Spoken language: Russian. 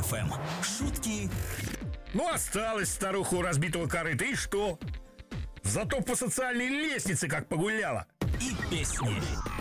Юмор ФМ. Шутки. Ну, осталось старуху у разбитого корыта, и что? Зато по социальной лестнице как погуляла. И песни.